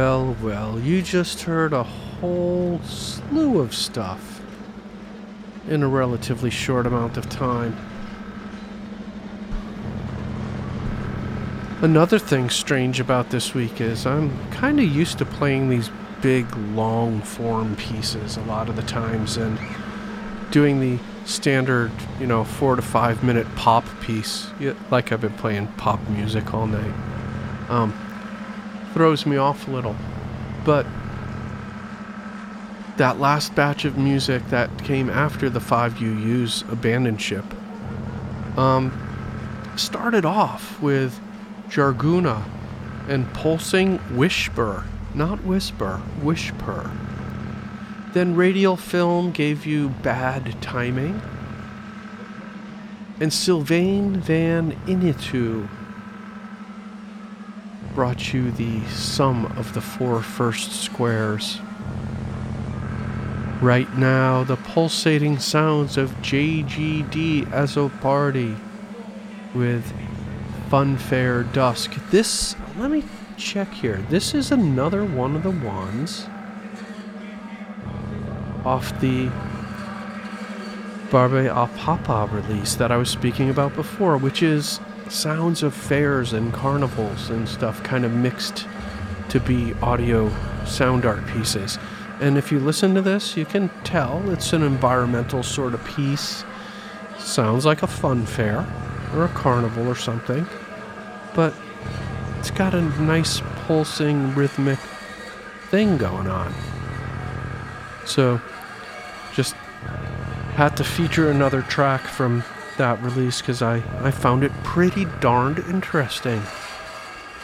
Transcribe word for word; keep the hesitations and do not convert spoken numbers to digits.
Well, well, you just heard a whole slew of stuff in a relatively short amount of time. Another thing strange about this week is I'm kind of used to playing these big, long-form pieces a lot of the times and doing the standard, you know, four to five minute pop piece, like I've been playing pop music all night. Um, throws me off a little. But that last batch of music that came after the five U U's Abandon Ship um, started off with Jarguna and Pulsing Whisper, not Whisper, Whisper. Then Radial Film gave you Bad Timing, and Sylvain Van Initu brought you the sum of the four first squares. Right now, the pulsating sounds of J G D Azopardi with Funfair Dusk. This, let me check here. This is another one of the ones off the Barbe a Papa release that I was speaking about before, which is sounds of fairs and carnivals and stuff kind of mixed to be audio sound art pieces. And if you listen to this, you can tell it's an environmental sort of piece. Sounds like a fun fair or a carnival or something, but it's got a nice pulsing rhythmic thing going on. So just had to feature another track from that release because I, I found it pretty darned interesting.